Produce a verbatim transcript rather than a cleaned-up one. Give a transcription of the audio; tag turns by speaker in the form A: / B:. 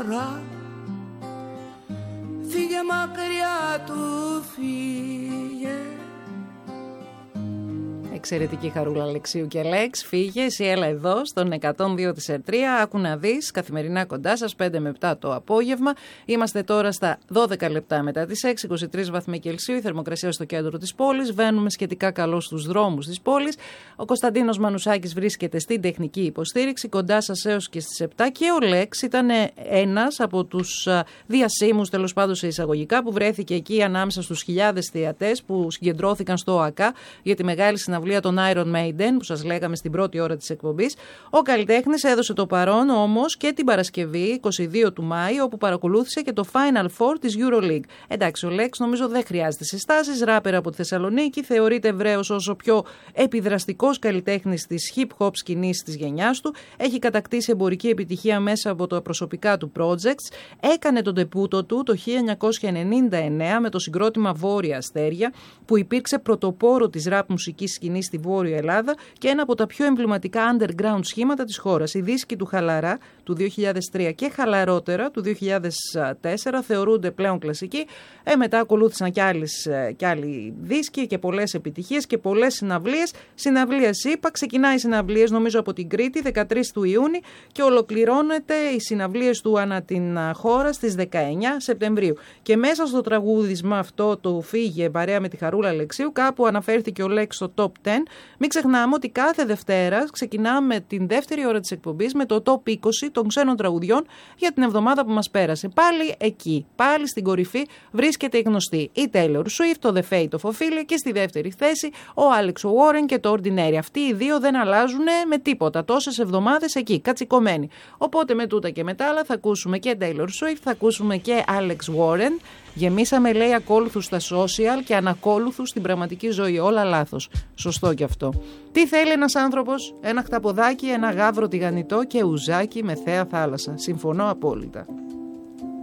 A: τώρα, φύγε μακριά του, φύγε.
B: Εξαιρετική Χαρούλα Αλεξίου και Λέξ. Φύγε, εσύ έλα εδώ στον εκατόν δύο της τρία. Άκου να δεις, καθημερινά κοντά σας, πέντε με επτά το απόγευμα. Είμαστε τώρα στα δώδεκα λεπτά μετά τις έξι, είκοσι τρεις βαθμοί Κελσίου. Η θερμοκρασία στο κέντρο της πόλης. Βαίνουμε σχετικά καλό στους δρόμους της πόλης. Ο Κωνσταντίνος Μανουσάκης βρίσκεται στην τεχνική υποστήριξη, κοντά σας έως και στις επτά. Και ο Λέξ ήταν ένας από τους διασύμους, τέλος πάντων σε εισαγωγικά, που βρέθηκε εκεί ανάμεσα στους χιλιάδες θεατές που συγκεντρώθηκαν στο ΟΑΚΑ για τη μεγάλη συναυλία των Iron Maiden που σας λέγαμε στην πρώτη ώρα της εκπομπής. Ο καλλιτέχνης έδωσε το παρόν όμως και την Παρασκευή είκοσι δύο του Μάη, όπου παρακολούθησε και το Final Four της EuroLeague. Εντάξει, ο Λέξ νομίζω δεν χρειάζεται συστάσεις, ράπερ από τη Θεσσαλονίκη, θεωρείται ευρέως ως ο πιο επιδραστικός καλλιτέχνης της hip-hop σκηνής της γενιάς του, έχει κατακτήσει εμπορική επιτυχία μέσα από τα προσωπικά του projects, έκανε τον τεπούτο του το χίλια εννιακόσια ενενήντα εννέα με το συγκρότημα Βόρεια Αστέρια, που υπήρξε πρωτοπόρο της rap μουσικής σκηνής στη Βόρεια Ελλάδα και ένα από τα πιο εμβληματικά underground σχήματα της χώρας. Οι δίσκοι του Χαλαρά του δύο χιλιάδες τρία και Χαλαρότερα του δύο χιλιάδες τέσσερα θεωρούνται πλέον κλασικοί. Ε, μετά ακολούθησαν και, άλλες, και άλλοι δίσκοι και πολλές επιτυχίες και πολλές συναυλίες. Συναυλίες είπα, ξεκινάει οι συναυλίες νομίζω από την Κρήτη δεκατρείς του Ιούνιου και ολοκληρώνεται οι συναυλίες του ανά την χώρα στις δεκαεννέα Σεπτεμβρίου. Και μέσα στο τραγούδισμα αυτό το Φύγε παρέα με τη Χαρούλα Αλεξίου, κάπου αναφέρθηκε ο Λέξ στο Top δέκα. Μην ξεχνάμε ότι κάθε Δευτέρα ξεκινάμε την δεύτερη ώρα της εκπομπής με το Top είκοσι των ξένων τραγουδιών για την εβδομάδα που μας πέρασε. Πάλι εκεί, πάλι στην κορυφή βρίσκεται η γνωστή η Taylor Swift, το The Fate of Ophelia και στη δεύτερη θέση ο Alex Warren και το Ordinary. Αυτοί οι δύο δεν αλλάζουν με τίποτα. Τόσες εβδομάδες εκεί, κατσικωμένοι. Οπότε με τούτα και μετά άλλα θα ακούσουμε και Taylor Swift, θα ακούσουμε και Alex Warren. Γεμίσαμε, λέει, ακόλουθους στα social και ανακόλουθους στην πραγματική ζωή. Όλα λάθος. Σωστό κι αυτό. Τι θέλει ένας άνθρωπος? Ένα χταποδάκι, ένα γάβρο τηγανιτό και ουζάκι με θέα θάλασσα. Συμφωνώ απόλυτα.